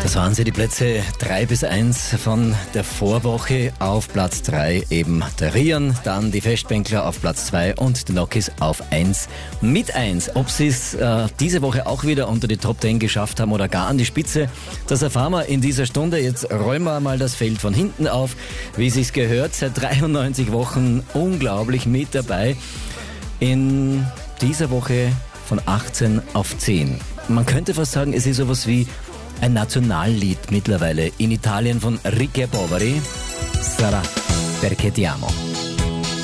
Das waren sie, die Plätze 3 bis 1 von der Vorwoche. Auf Platz 3 eben der Rian, dann die Festbänkler auf Platz 2 und die Nokis auf 1 mit 1. Ob sie es diese Woche auch wieder unter die Top 10 geschafft haben oder gar an die Spitze, das erfahren wir in dieser Stunde. Jetzt räumen wir mal das Feld von hinten auf, wie es sich gehört. Seit 93 Wochen unglaublich mit dabei. In dieser Woche von 18 auf 10. Man könnte fast sagen, es ist sowas wie ein Nationallied mittlerweile in Italien von Ricky Poveri. Sarà perché ti amo.